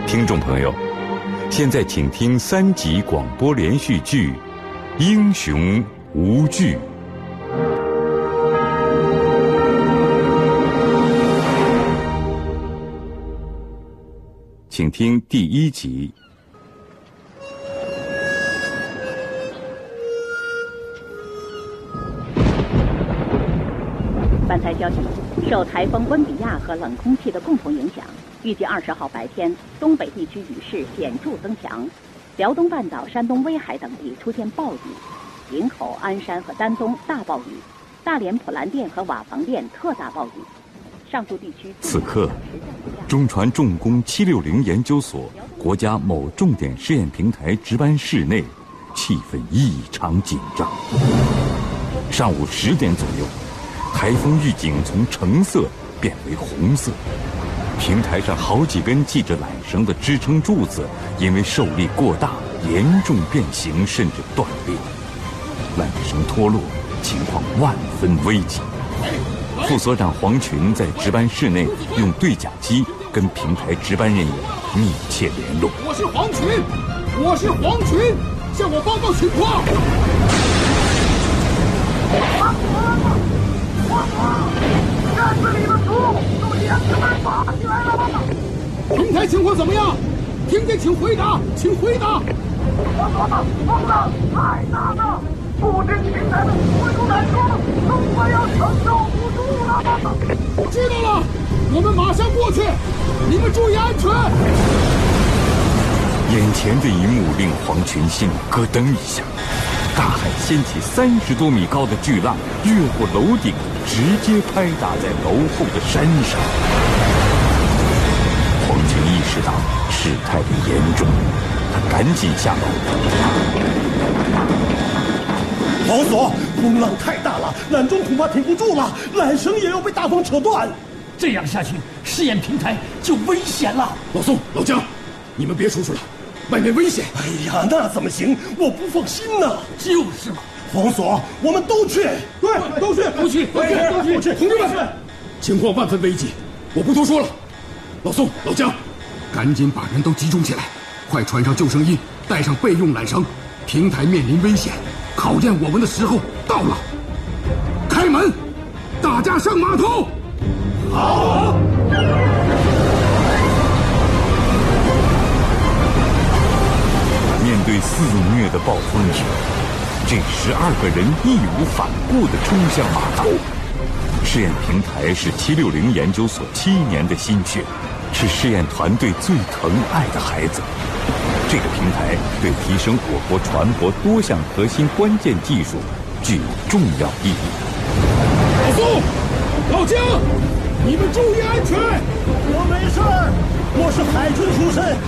听众朋友，现在请听3集广播连续剧《英雄无惧》。请听第1集。 班台消息，受台风温比亚和冷空气的共同影响，预计20号白天，东北地区雨势显著增强，辽东半岛、山东威海等地出现暴雨，营口、鞍山和丹东大暴雨，大连普兰店和瓦房店特大暴雨。上述地区此刻，中传重工760研究所国家某重点试验平台值班室内，气氛异常紧张。上午10点左右，台风预警从橙色变为红色，平台上好几根系着缆绳的支撑柱子因为受力过大严重变形甚至断裂，缆绳脱落，情况万分危急。副所长黄群在值班室内用对讲机跟平台值班人员密切联络。 我是黄群，向我报告情况。院子里的猪都连着们爬起来了。平台情况怎么样？听见请回答，风浪太大了，布置平台的所有缆绳都快要承受不住了。知道了，我们马上过去，你们注意安全。 眼前这一幕令黄群心里咯噔一下，大海掀起30多米高的巨浪，越过楼顶，直接拍打在楼后的山上。黄群意识到事态的严重，他赶紧下楼。 老所，风浪太大了，缆中恐怕挺不住了，缆绳也要被大风扯断。 这样下去，试验平台就危险了。 老宋、老姜，你们别出去了，外面危险。 哎呀，那怎么行？我不放心呐。 就是嘛。 黄所，我们都去。 对，都去。同志们，情况万分危急，我不多说了。老宋、老姜，赶紧把人都集中起来，快穿上救生衣，带上备用缆绳，平台面临危险，考验我们的时候到了。开门，大家上码头。 好。 面对肆虐的暴风雨，这12个人义无反顾地冲向码头。试验平台是760研究所7年的心血，是试验团队最疼爱的孩子。这个平台对提升我国船舶多项核心关键技术具有重要意义。 老宋、老姜，你们注意安全。 我没事儿，我是海军出身。